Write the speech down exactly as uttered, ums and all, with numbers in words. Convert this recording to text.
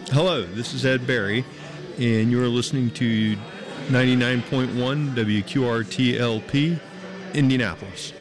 Hello, this is Ed Barry, and you're listening to ninety-nine point one W Q R T L P, Indianapolis.